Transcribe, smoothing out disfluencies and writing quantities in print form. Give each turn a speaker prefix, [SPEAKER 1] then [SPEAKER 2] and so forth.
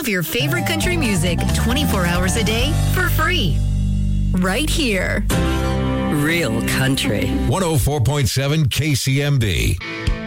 [SPEAKER 1] of your favorite country music 24 hours a day for free. Right here.
[SPEAKER 2] Real country.
[SPEAKER 3] 104.7 KCMB.